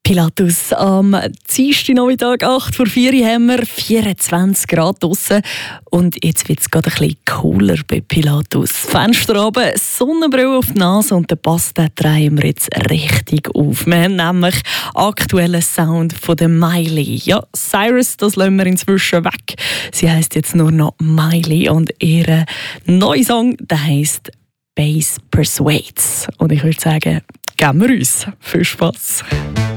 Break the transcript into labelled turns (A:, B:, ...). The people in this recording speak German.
A: Pilatus. Am Dienstagnachmittag, 8:04 haben wir 24 Grad draussen. Und jetzt wird es gerade ein bisschen cooler bei Pilatus. Fenster runter, Sonnenbrille auf die Nase und den Bass drehen wir jetzt richtig auf. Wir haben nämlich aktuellen Sound von der Miley. Ja, Cyrus, das lassen wir inzwischen weg. Sie heisst jetzt nur noch Miley und ihr neuer Song, der heisst Bass Persuades. Und ich würde sagen, geben wir uns. Viel Spass.